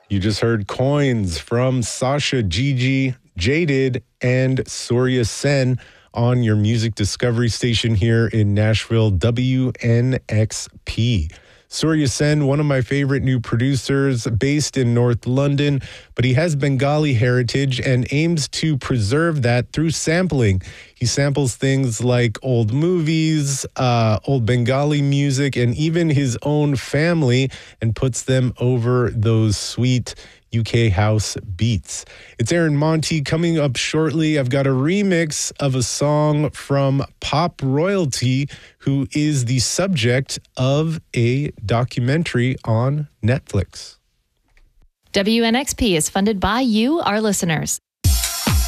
You just heard Coins from Sasha, Gigi, Jaded, and Surya Sen on your music discovery station here in Nashville, WNXP. Surya Sen, one of my favorite new producers, based in North London, but he has Bengali heritage and aims to preserve that through sampling. He samples things like old movies, old Bengali music, and even his own family, and puts them over those sweet UK house beats. It's Aaron Monty coming up shortly. I've got a remix of a song from Pop Royalty, who is the subject of a documentary on Netflix. WNXP is funded by you, our listeners.